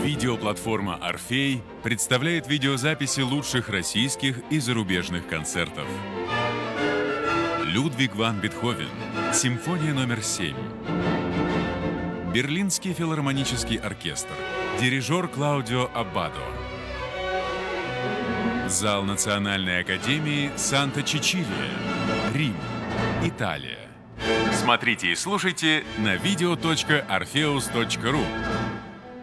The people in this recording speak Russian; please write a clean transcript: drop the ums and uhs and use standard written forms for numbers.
Видеоплатформа «Орфей» представляет видеозаписи лучших российских и зарубежных концертов. Людвиг ван Бетховен. Симфония номер 7. Берлинский филармонический оркестр. Дирижер Клаудио Аббадо. Зал Национальной академии Санта-Чичилия. Рим. Италия. Смотрите и слушайте на video.orpheus.ru.